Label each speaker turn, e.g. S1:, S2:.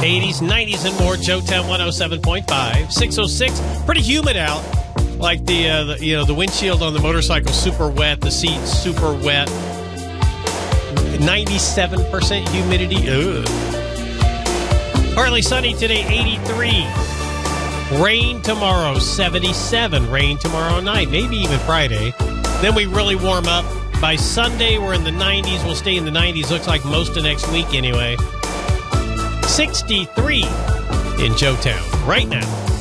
S1: 80s, 90s, and more. Joetown 107.5. 606. Pretty humid out. Like the windshield on the motorcycle, super wet. The seats, super wet. 97% humidity. Ugh. Partly sunny today, 83. Rain tomorrow, 77. Rain tomorrow night, maybe even Friday. Then we really warm up. By Sunday, we're in the 90s. We'll stay in the 90s. Looks like most of next week anyway. 63 in Joetown right now.